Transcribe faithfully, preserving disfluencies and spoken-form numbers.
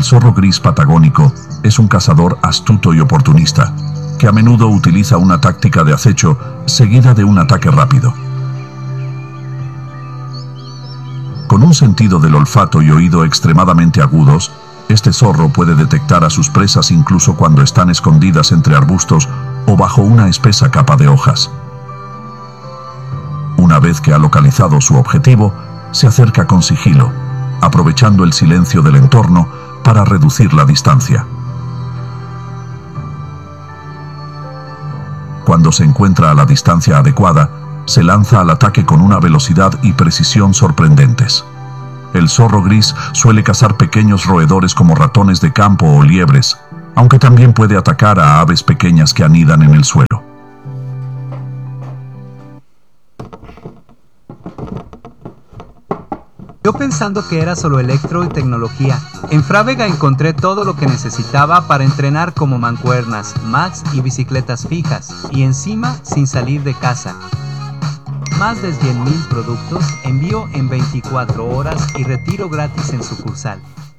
El zorro gris patagónico es un cazador astuto y oportunista, que a menudo utiliza una táctica de acecho seguida de un ataque rápido. Con un sentido del olfato y oído extremadamente agudos, este zorro puede detectar a sus presas incluso cuando están escondidas entre arbustos o bajo una espesa capa de hojas. Una vez que ha localizado su objetivo, se acerca con sigilo, aprovechando el silencio del entorno para reducir la distancia. Cuando se encuentra a la distancia adecuada, se lanza al ataque con una velocidad y precisión sorprendentes. El zorro gris suele cazar pequeños roedores como ratones de campo o liebres, aunque también puede atacar a aves pequeñas que anidan en el suelo. Yo pensando que era solo electro y tecnología, en Frávega encontré todo lo que necesitaba para entrenar como mancuernas, Max y bicicletas fijas, y encima sin salir de casa. Más de cien mil productos, envío en veinticuatro horas y retiro gratis en sucursal.